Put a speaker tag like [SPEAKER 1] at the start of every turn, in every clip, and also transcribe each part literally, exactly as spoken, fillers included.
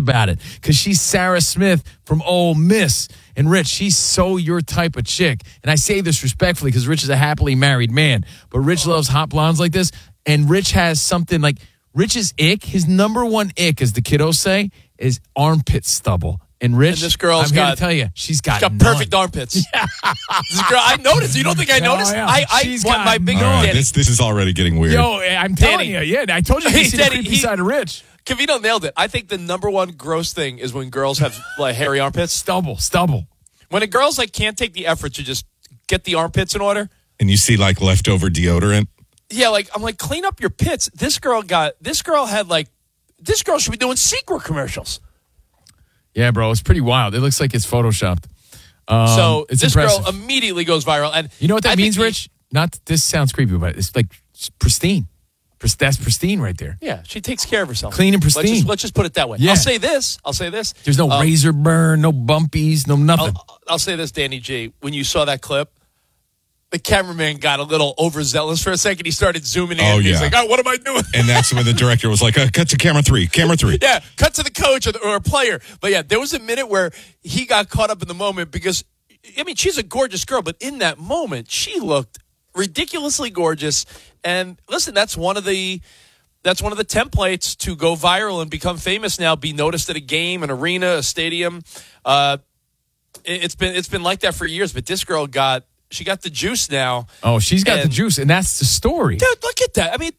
[SPEAKER 1] about it because she's Sarah Smith from Ole Miss. And Rich, she's so your type of chick. And I say this respectfully because Rich is a happily married man. But Rich loves hot blondes like this. And Rich has something like, Rich's ick, his number one ick, as the kiddos say, is armpit stubble. And Rich,
[SPEAKER 2] and this girl's
[SPEAKER 1] I'm
[SPEAKER 2] got,
[SPEAKER 1] here to tell you, she's got,
[SPEAKER 2] she's got
[SPEAKER 1] none.
[SPEAKER 2] perfect armpits. Yeah. This girl, I noticed. You don't think I noticed?
[SPEAKER 1] Oh, yeah.
[SPEAKER 2] I, I
[SPEAKER 1] She's
[SPEAKER 2] want
[SPEAKER 1] got
[SPEAKER 2] my big
[SPEAKER 1] none.
[SPEAKER 2] Danny.
[SPEAKER 3] This, this is already getting weird.
[SPEAKER 1] Yo, I'm telling
[SPEAKER 2] Danny.
[SPEAKER 1] you, yeah, I told you
[SPEAKER 2] Hey,
[SPEAKER 1] to see
[SPEAKER 2] Danny,
[SPEAKER 1] the creepy
[SPEAKER 2] he-
[SPEAKER 1] side of Rich.
[SPEAKER 2] Cavino nailed it. I think the number one gross thing is when girls have like hairy armpits.
[SPEAKER 1] Stubble, stubble.
[SPEAKER 2] When a girl's like can't take the effort to just get the armpits in order.
[SPEAKER 3] And you see like leftover deodorant.
[SPEAKER 2] Yeah, like I'm like clean up your pits. This girl got. This girl had like. This girl should be doing Secret commercials.
[SPEAKER 1] Yeah, bro, it's pretty wild. It looks like it's photoshopped. Um,
[SPEAKER 2] so
[SPEAKER 1] it's
[SPEAKER 2] this
[SPEAKER 1] impressive.
[SPEAKER 2] girl immediately goes viral, and
[SPEAKER 1] You know what that
[SPEAKER 2] I
[SPEAKER 1] means,
[SPEAKER 2] think
[SPEAKER 1] Rich? Not this sounds creepy, but it's like pristine. Pris- That's pristine right there.
[SPEAKER 2] Yeah, she takes care of herself.
[SPEAKER 1] Clean and
[SPEAKER 2] Let's
[SPEAKER 1] pristine.
[SPEAKER 2] just, let's just put it that way.
[SPEAKER 1] Yeah.
[SPEAKER 2] I'll say this. I'll say this.
[SPEAKER 1] There's no
[SPEAKER 2] Um,
[SPEAKER 1] razor burn, no bumpies, no nothing.
[SPEAKER 2] I'll, I'll say this, Danny G. When you saw that clip, the cameraman got a little overzealous for a second. He started zooming in.
[SPEAKER 3] Oh,
[SPEAKER 2] He's
[SPEAKER 3] yeah.
[SPEAKER 2] like, oh, what am I doing?
[SPEAKER 3] And that's when the director was like, uh, cut to camera three, camera three.
[SPEAKER 2] Yeah, cut to the coach or, the, or a player. But yeah, there was a minute where he got caught up in the moment because, I mean, she's a gorgeous girl, but in that moment, she looked ridiculously gorgeous. And listen, that's one of the that's one of the templates to go viral and become famous now. Be noticed at a game, an arena, a stadium. Uh, it, it's been it's been like that for years. But this girl got she got the juice now.
[SPEAKER 1] Oh, she's got the
[SPEAKER 2] and-
[SPEAKER 1] juice, and that's the story.
[SPEAKER 2] Dude, look at that. I mean,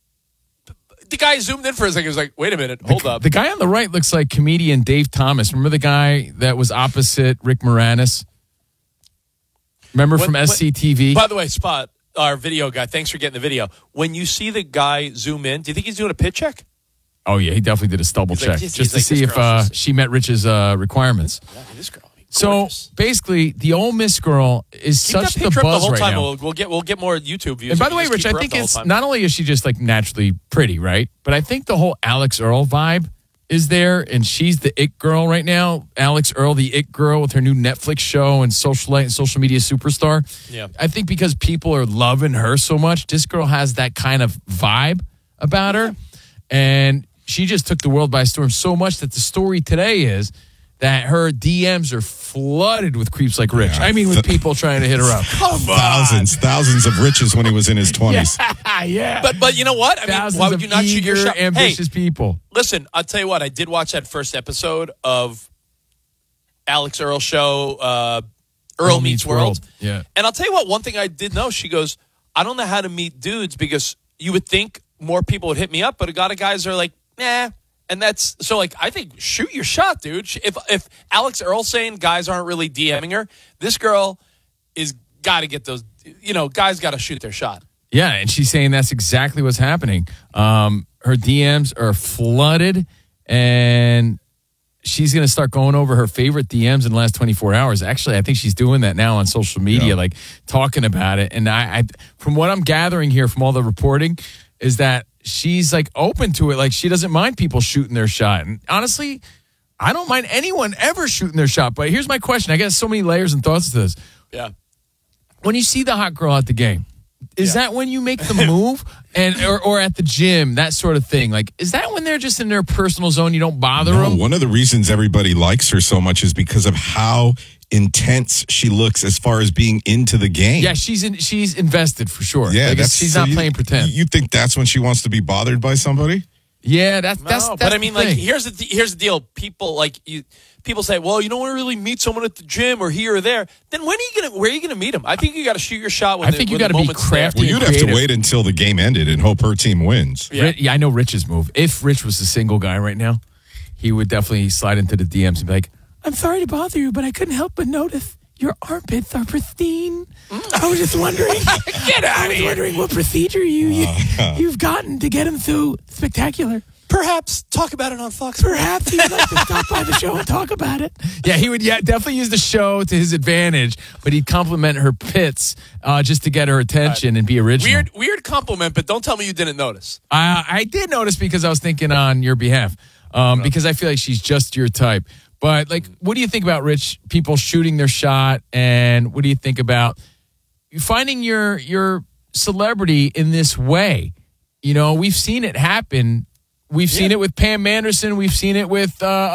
[SPEAKER 2] the guy zoomed in for a second. He was like, wait a minute, hold up.
[SPEAKER 1] The guy on the right looks like comedian Dave Thomas. Remember the guy that was opposite Rick Moranis? Remember
[SPEAKER 2] When-
[SPEAKER 1] from
[SPEAKER 2] when-
[SPEAKER 1] S C T V?
[SPEAKER 2] By the way, Spot, our video guy, thanks for getting the video. When you see the guy zoom in, do you think he's doing a pit check?
[SPEAKER 1] Oh, yeah, he definitely did a stubble
[SPEAKER 2] He's like-
[SPEAKER 1] check
[SPEAKER 2] he's-
[SPEAKER 1] just
[SPEAKER 2] he's
[SPEAKER 1] to
[SPEAKER 2] like,
[SPEAKER 1] see
[SPEAKER 2] this
[SPEAKER 1] if
[SPEAKER 2] girl,
[SPEAKER 1] uh,
[SPEAKER 2] she's-
[SPEAKER 1] she met Rich's uh, requirements.
[SPEAKER 2] Yeah, this girl.
[SPEAKER 1] So
[SPEAKER 2] gorgeous.
[SPEAKER 1] basically, the Ole Miss girl is
[SPEAKER 2] Keep
[SPEAKER 1] such
[SPEAKER 2] that
[SPEAKER 1] the
[SPEAKER 2] picture up the
[SPEAKER 1] buzz
[SPEAKER 2] whole
[SPEAKER 1] right
[SPEAKER 2] time.
[SPEAKER 1] now.
[SPEAKER 2] We'll, we'll get we'll get more YouTube views.
[SPEAKER 1] And by
[SPEAKER 2] if
[SPEAKER 1] the
[SPEAKER 2] you
[SPEAKER 1] way,
[SPEAKER 2] just
[SPEAKER 1] Rich,
[SPEAKER 2] keep
[SPEAKER 1] I
[SPEAKER 2] her up
[SPEAKER 1] think
[SPEAKER 2] the whole
[SPEAKER 1] it's
[SPEAKER 2] time.
[SPEAKER 1] not only is she just like naturally pretty, right? But I think the whole Alex Earl vibe is there, and she's the it girl right now. Alex Earl, the it girl with her new Netflix show and socialite and social media superstar.
[SPEAKER 2] Yeah.
[SPEAKER 1] I think because people are loving her so much, this girl has that kind of vibe about her, and she just took the world by storm so much that the story today is that her D Ms are flooded with creeps like Rich.
[SPEAKER 3] Yeah.
[SPEAKER 1] I mean, with people trying to hit her up. Come
[SPEAKER 3] Thousands, thousands of riches when he was in his twenties.
[SPEAKER 1] Yeah, yeah.
[SPEAKER 2] But but you know what? I mean,
[SPEAKER 1] Thousands
[SPEAKER 2] why would
[SPEAKER 1] of
[SPEAKER 2] you not shoot your
[SPEAKER 1] eager,
[SPEAKER 2] shot?
[SPEAKER 1] ambitious
[SPEAKER 2] Hey,
[SPEAKER 1] people.
[SPEAKER 2] listen, I'll tell you what. I did watch that first episode of Alex Earl show, uh, Earl, Meets World.
[SPEAKER 1] Yeah.
[SPEAKER 2] And I'll tell you what. One thing I did know. She goes, I don't know how to meet dudes because you would think more people would hit me up, but a lot of guys are like, nah. And that's so like I think shoot your shot, dude. If if Alex Earl's saying guys aren't really DMing her, this girl is got to get those. You know, guys got to shoot their shot.
[SPEAKER 1] Yeah, and she's saying that's exactly what's happening. Um, her D Ms are flooded, and she's going to start going over her favorite D Ms in the last twenty-four hours. Actually, I think she's doing that now on social media,
[SPEAKER 3] Yeah.
[SPEAKER 1] like talking about it. And I, I, from what I'm gathering here from all the reporting, is that she's like open to it. Like she doesn't mind people shooting their shot. And honestly, I don't mind anyone ever shooting their shot. But here's my question. I got so many layers and thoughts to this.
[SPEAKER 2] Yeah.
[SPEAKER 1] When you see the hot girl at the game, is
[SPEAKER 2] Yeah.
[SPEAKER 1] that when you make the move and or, or at the gym, that sort of thing? Like, is that when they're just in their personal zone, you don't bother
[SPEAKER 3] No,
[SPEAKER 1] them?
[SPEAKER 3] one of the reasons everybody likes her so much is because of how intense she looks as far as being into the game.
[SPEAKER 1] Yeah, she's in, she's invested for sure.
[SPEAKER 3] Yeah,
[SPEAKER 1] Like,
[SPEAKER 3] that's,
[SPEAKER 1] she's
[SPEAKER 3] so
[SPEAKER 1] not
[SPEAKER 3] you-
[SPEAKER 1] playing pretend.
[SPEAKER 3] You think that's when she wants to be bothered by somebody?
[SPEAKER 1] yeah, that's
[SPEAKER 2] No,
[SPEAKER 1] that's, that's
[SPEAKER 2] but I
[SPEAKER 1] the
[SPEAKER 2] mean, like,
[SPEAKER 1] thing.
[SPEAKER 2] here's the here's the deal. People like you. People say, "Well, you don't want to really meet someone at the gym or here or there." Then when are you gonna? Where are you gonna meet them? I think you got to shoot your shot. When
[SPEAKER 1] I
[SPEAKER 2] the,
[SPEAKER 1] think you
[SPEAKER 2] when
[SPEAKER 1] gotta
[SPEAKER 2] the
[SPEAKER 1] be
[SPEAKER 2] moment's there.
[SPEAKER 1] crafty.
[SPEAKER 3] Well, you'd have to
[SPEAKER 1] creative.
[SPEAKER 3] wait until the game ended and hope her team wins.
[SPEAKER 2] Yeah.
[SPEAKER 1] Ri- yeah, I know Rich's move. If Rich was a single guy right now, he would definitely slide into the D Ms and be like, "I'm sorry to bother you, but I couldn't help but notice your armpits are pristine. I was just wondering,
[SPEAKER 2] Get out
[SPEAKER 1] I
[SPEAKER 2] of
[SPEAKER 1] was
[SPEAKER 2] here.
[SPEAKER 1] wondering what procedure you, you you've gotten to get him so spectacular."
[SPEAKER 2] Perhaps talk about it on Fox.
[SPEAKER 1] Perhaps he would like to stop by the show and talk about it. Yeah, he would yeah, definitely use the show to his advantage, but he'd compliment her pits uh, just to get her attention and be original.
[SPEAKER 2] Weird, weird compliment, but don't tell me you didn't notice.
[SPEAKER 1] Uh, I did notice because I was thinking on your behalf, um, because I feel like she's just your type. But, like, what do you think about, Rich, people shooting their shot, and what do you think about finding your your celebrity in this way? You know, we've seen it happen. We've seen
[SPEAKER 2] Yeah.
[SPEAKER 1] it with Pam Anderson. We've seen it with uh,